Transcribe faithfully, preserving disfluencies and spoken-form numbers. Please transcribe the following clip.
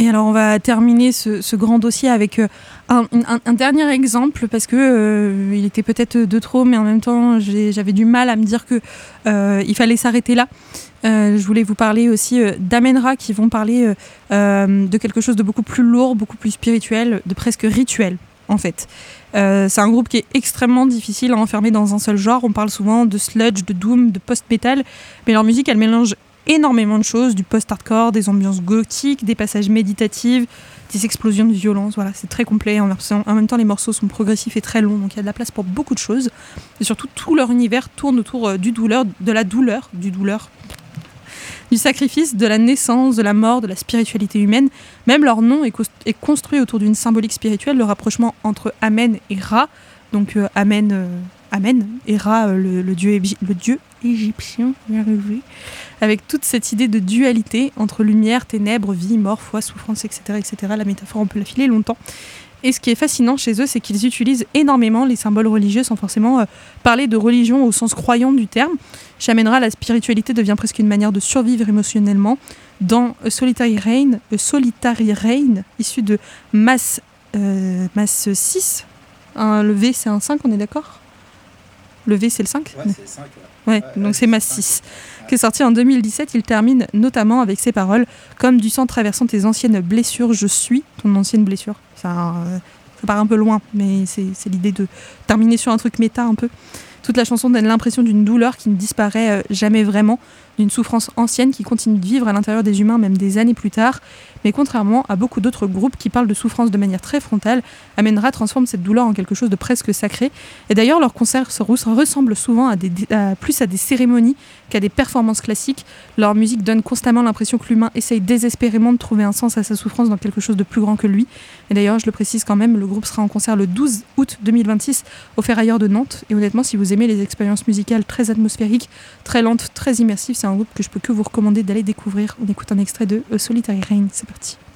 Et alors on va terminer ce, ce grand dossier avec euh, un, un, un dernier exemple parce que euh, il était peut-être de trop, mais en même temps j'ai, j'avais du mal à me dire que euh, il fallait s'arrêter là. Euh, je voulais vous parler aussi euh, d'Amen-Ra qui vont parler euh, euh, de quelque chose de beaucoup plus lourd, beaucoup plus spirituel, de presque rituel en fait. Euh, c'est un groupe qui est extrêmement difficile à enfermer dans un seul genre. On parle souvent de sludge, de doom, de post-metal, mais leur musique elle mélange énormément de choses, du post-hardcore, des ambiances gothiques, des passages méditatifs, des explosions de violence. Voilà, c'est très complet. En même temps, les morceaux sont progressifs et très longs, donc il y a de la place pour beaucoup de choses. Et surtout, tout leur univers tourne autour du douleur, de la douleur, du douleur, du sacrifice, de la naissance, de la mort, de la spiritualité humaine. Même leur nom est, co- est construit autour d'une symbolique spirituelle, le rapprochement entre Amen et Ra. Donc euh, Amen, euh, Amen et Ra, euh, le, le, dieu égi- le dieu égyptien, avec toute cette idée de dualité entre lumière, ténèbres, vie, mort, foi, souffrance, et cetera, et cetera. La métaphore, on peut la filer longtemps. Et ce qui est fascinant chez eux, c'est qu'ils utilisent énormément les symboles religieux sans forcément euh, parler de religion au sens croyant du terme. Chez Amen-Ra, la spiritualité devient presque une manière de survivre émotionnellement. Dans A Solitary Reign, A Solitary Reign, issu de Mass, euh, Mass six, hein, le V c'est un cinq, on est d'accord ? Le V c'est le cinq ? Ouais, c'est le cinq. Ouais, Ouais, donc ouais, c'est Mass six. Qui est sorti en deux mille dix-sept, il termine notamment avec ces paroles « Comme du sang traversant tes anciennes blessures, je suis ton ancienne blessure ». Ça, euh, ça part un peu loin, mais c'est, c'est l'idée de terminer sur un truc méta un peu. Toute la chanson donne l'impression d'une douleur qui ne disparaît euh, jamais vraiment, d'une souffrance ancienne qui continue de vivre à l'intérieur des humains même des années plus tard. Mais contrairement à beaucoup d'autres groupes qui parlent de souffrance de manière très frontale, Amen-Ra transforme cette douleur en quelque chose de presque sacré. Et d'ailleurs, leurs concerts se ressemblent souvent à des, à, plus à des cérémonies qu'à des performances classiques. Leur musique donne constamment l'impression que l'humain essaye désespérément de trouver un sens à sa souffrance dans quelque chose de plus grand que lui. Et d'ailleurs, je le précise quand même, le groupe sera en concert le douze août deux mille vingt-six au Ferrailleur de Nantes. Et honnêtement, si vous aimez les expériences musicales très atmosphériques, très lentes, très immersives, c'est un groupe que je peux que vous recommander d'aller découvrir. On écoute un extrait de A Solitary Reign, c'est parti.